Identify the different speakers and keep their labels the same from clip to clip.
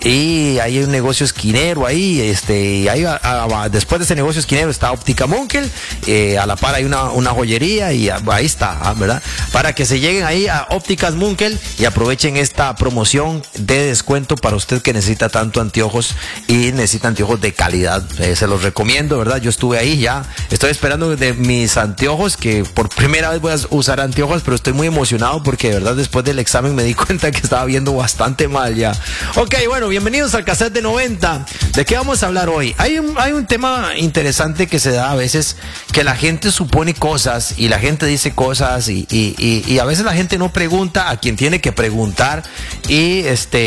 Speaker 1: y hay un negocio esquinero ahí, y ahí después de ese negocio esquinero está Óptica Munkel, a la par hay una joyería y ahí está, ¿verdad? Para que se lleguen ahí a Ópticas Munkel y aprovechen esta promoción de descuento para usted que necesita tanto anteojos y necesita anteojos de calidad. Se los recomiendo, ¿verdad? Yo estuve ahí ya, estoy esperando de mis anteojos, que por primera vez voy a usar anteojos, pero estoy muy emocionado porque de verdad después del examen me di cuenta que estaba viendo bastante mal ya. Ok, bueno, bienvenidos al Cassette de 90. ¿De qué vamos a hablar hoy? Hay un tema interesante que se da a veces, que la gente supone cosas y la gente dice cosas y a veces la gente no pregunta a quien tiene que preguntar y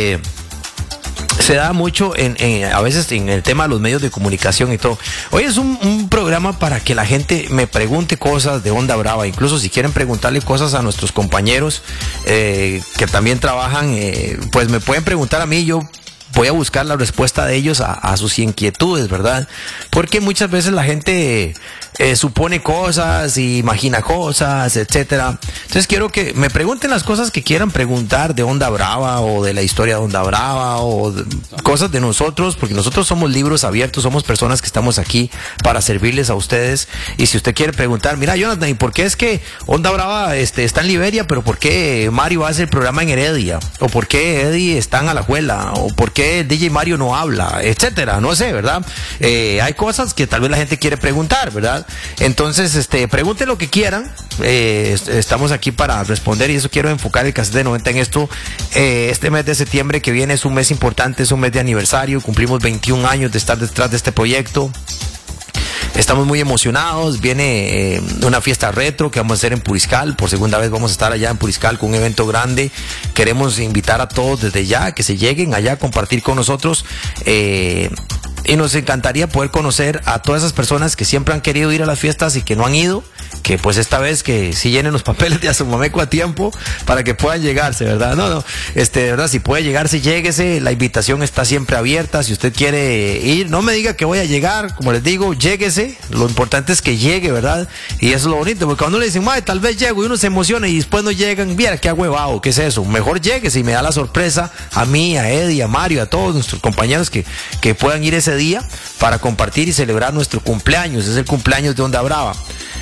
Speaker 1: se da mucho a veces en el tema de los medios de comunicación y todo. Hoy es un programa para que la gente me pregunte cosas de Onda Brava. Incluso si quieren preguntarle cosas a nuestros compañeros que también trabajan, pues me pueden preguntar a mí. Yo voy a buscar la respuesta de ellos a sus inquietudes, ¿verdad? Porque muchas veces la gente supone cosas, imagina cosas, etcétera. Entonces quiero que me pregunten las cosas que quieran preguntar de Onda Brava o de la historia de Onda Brava o cosas de nosotros, porque nosotros somos libros abiertos, somos personas que estamos aquí para servirles a ustedes. Y si usted quiere preguntar, mira, Jonathan, ¿y por qué es que Onda Brava está en Liberia, pero por qué Mario hace el programa en Heredia? ¿O por qué Eddie está en Alajuela? ¿O por qué el DJ Mario no habla? Etcétera, no sé, ¿verdad? Hay cosas que tal vez la gente quiere preguntar, ¿verdad? Entonces, pregunten lo que quieran. Estamos aquí para responder y eso quiero enfocar el Cassette de 90 en esto. Este mes de septiembre que viene es un mes importante, es un mes de aniversario. Cumplimos 21 años de estar detrás de este proyecto. Estamos muy emocionados. Viene una fiesta retro que vamos a hacer en Puriscal. Por segunda vez vamos a estar allá en Puriscal con un evento grande. Queremos invitar a todos desde ya que se lleguen allá a compartir con nosotros. Y nos encantaría poder conocer a todas esas personas que siempre han querido ir a las fiestas y que no han ido, que pues esta vez que sí llenen los papeles de Azumameco a tiempo para que puedan llegarse, ¿verdad? De verdad, si puede llegarse, lléguese, la invitación está siempre abierta. Si usted quiere ir, no me diga que voy a llegar, como les digo, lléguese, lo importante es que llegue, ¿verdad? Y eso es lo bonito, porque cuando le dicen, madre, tal vez llego, y uno se emociona y después no llegan, mira, qué ahuevado, ¿qué es eso? Mejor lléguese y me da la sorpresa a mí, a Eddie, a Mario, a todos nuestros compañeros que puedan ir ese día para compartir y celebrar nuestro cumpleaños. Es el cumpleaños de Onda Brava.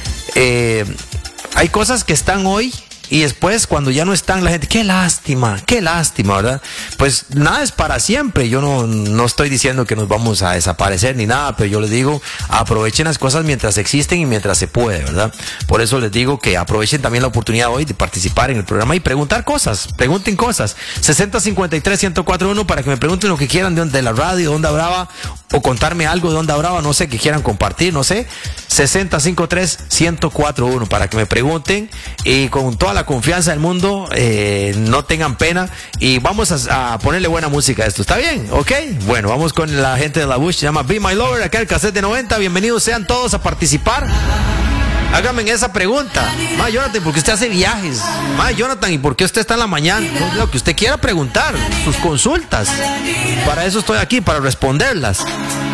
Speaker 1: Hay cosas que están hoy y después cuando ya no están la gente, qué lástima, ¿verdad? Pues nada es para siempre. Yo no estoy diciendo que nos vamos a desaparecer ni nada, pero yo les digo, aprovechen las cosas mientras existen y mientras se puede, ¿verdad? Por eso les digo que aprovechen también la oportunidad hoy de participar en el programa y preguntar cosas, pregunten cosas. 6053-1041 para que me pregunten lo que quieran de la radio, de Onda Brava, o contarme algo de Onda Brava, no sé, que quieran compartir, no sé. 6053-1041 para que me pregunten y con toda la confianza del mundo, no tengan pena y vamos a ponerle buena música a esto. ¿Está bien? ¿Ok? Bueno, vamos con la gente de la Bush, se llama Be My Lover, acá el Cassette de 90. Bienvenidos sean todos a participar. Háganme esa pregunta. Jonathan, ¿por qué usted hace viajes? Jonathan, ¿y por qué usted está en la mañana? Lo que usted quiera preguntar, sus consultas. Para eso estoy aquí, para responderlas.